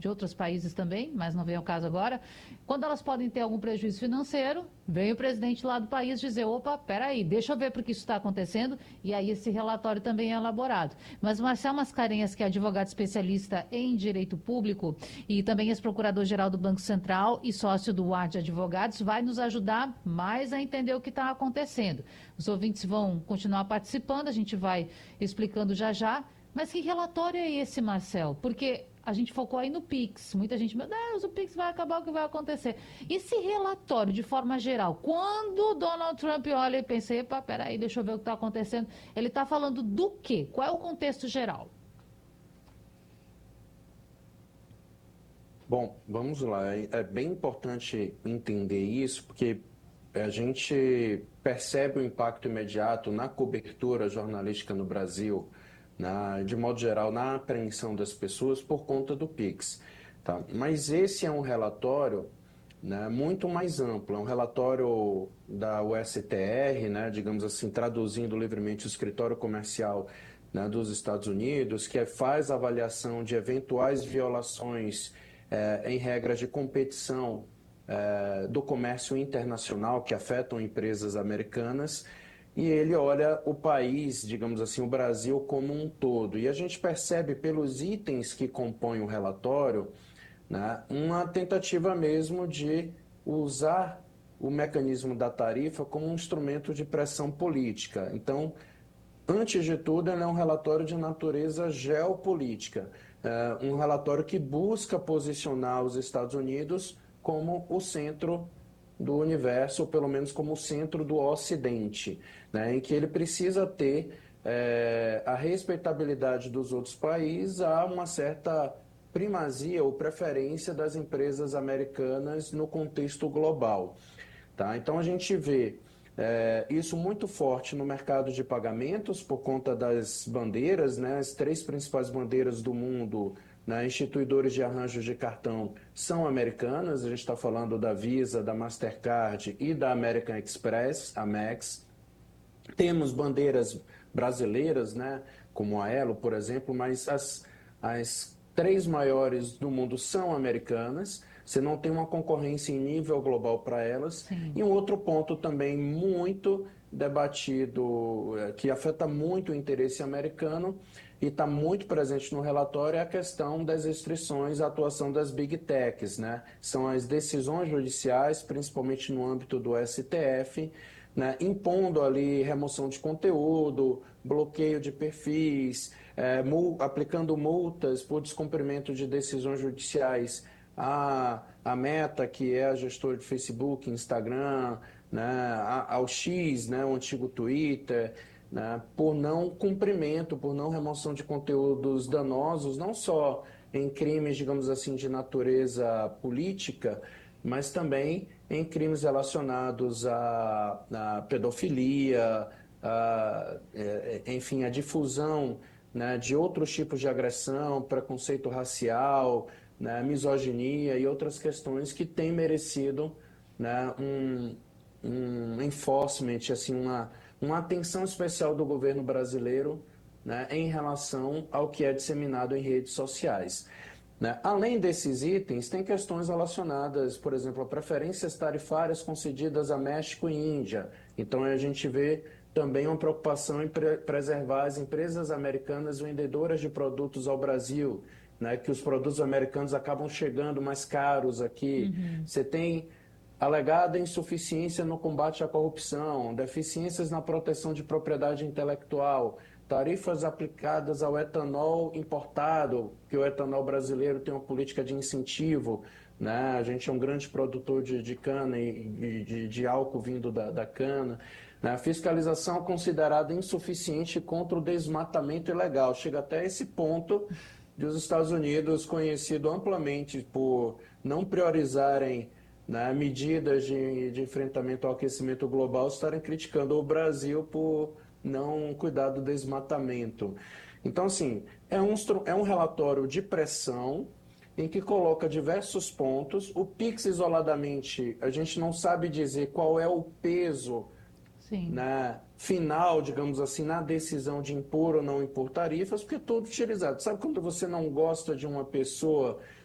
de outros países também, mas não vem ao caso agora. Quando elas podem ter algum prejuízo financeiro, vem o presidente lá do país dizer, opa, peraí, deixa eu ver porque isso está acontecendo, e aí esse relatório também é elaborado. Mas Marcel Mascarenhas, que é advogado especialista em direito público e também ex-procurador-geral do Banco Central e sócio do UAR de Advogados, vai nos ajudar mais a entender o que está acontecendo. Os ouvintes vão continuar participando, a gente vai explicando já já. Mas que relatório é esse, Marcel? Porque a gente focou aí no Pix. Muita gente, meu Deus, o Pix vai acabar, o que vai acontecer? Esse relatório, de forma geral, quando Donald Trump olha e pensa, epa, peraí, deixa eu ver o que está acontecendo, ele está falando do quê? Qual é o contexto geral? Bom, vamos lá. É bem importante entender isso, porque a gente percebe o impacto imediato na cobertura jornalística no Brasil, de modo geral, na apreensão das pessoas por conta do Pix. Tá? Mas esse é um relatório, muito mais amplo, é um relatório da USTR, digamos assim, traduzindo livremente o escritório comercial, dos Estados Unidos, que faz avaliação de eventuais violações em regras de competição do comércio internacional que afetam empresas americanas, e ele olha o país, digamos assim, o Brasil como um todo. E a gente percebe pelos itens que compõem o relatório, uma tentativa mesmo de usar o mecanismo da tarifa como um instrumento de pressão política. Então, antes de tudo, ele é um relatório de natureza geopolítica, um relatório que busca posicionar os Estados Unidos como o centro do universo, ou pelo menos como o centro do Ocidente, em que ele precisa ter a respeitabilidade dos outros países a uma certa primazia ou preferência das empresas americanas no contexto global. Tá? Então, a gente vê isso muito forte no mercado de pagamentos por conta das bandeiras, as três principais bandeiras do mundo, instituidores de arranjos de cartão, são americanas. A gente está falando da Visa, da Mastercard e da American Express, Amex. Temos bandeiras brasileiras, como a Elo, por exemplo, mas as três maiores do mundo são americanas. Você não tem uma concorrência em nível global para elas. Sim. E um outro ponto também muito debatido, que afeta muito o interesse americano e está muito presente no relatório, é a questão das restrições à atuação das Big Techs. São as decisões judiciais, principalmente no âmbito do STF, impondo ali remoção de conteúdo, bloqueio de perfis, aplicando multas por descumprimento de decisões judiciais a Meta, que é a gestora de Facebook, Instagram, ao X, o antigo Twitter, por não cumprimento, por não remoção de conteúdos danosos, não só em crimes, digamos assim, de natureza política, mas também em crimes relacionados à pedofilia, enfim, a difusão, de outros tipos de agressão, preconceito racial, misoginia e outras questões que têm merecido, um enforcement, assim, uma atenção especial do governo brasileiro, em relação ao que é disseminado em redes sociais. Além desses itens, tem questões relacionadas, por exemplo, a preferências tarifárias concedidas a México e Índia. Então, a gente vê também uma preocupação em preservar as empresas americanas vendedoras de produtos ao Brasil, que os produtos americanos acabam chegando mais caros aqui. Você tem alegada insuficiência no combate à corrupção, deficiências na proteção de propriedade intelectual, tarifas aplicadas ao etanol importado, que o etanol brasileiro tem uma política de incentivo, A gente é um grande produtor de cana e de álcool vindo da cana. Fiscalização considerada insuficiente contra o desmatamento ilegal. Chega até esse ponto de os Estados Unidos, conhecido amplamente por não priorizarem, medidas de enfrentamento ao aquecimento global, estarem criticando o Brasil por não cuidar do desmatamento. Então, assim, é um relatório de pressão em que coloca diversos pontos. O PIX isoladamente, a gente não sabe dizer qual é o peso Sim. final, digamos assim, na decisão de impor ou não impor tarifas, porque é tudo utilizado. Sabe quando você não gosta de uma pessoa